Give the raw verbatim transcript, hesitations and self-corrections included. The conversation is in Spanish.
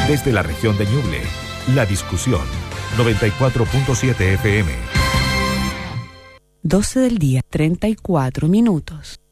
Desde la región de Ñuble, La Discusión, noventa y cuatro punto siete F M. doce del día, treinta y cuatro minutos.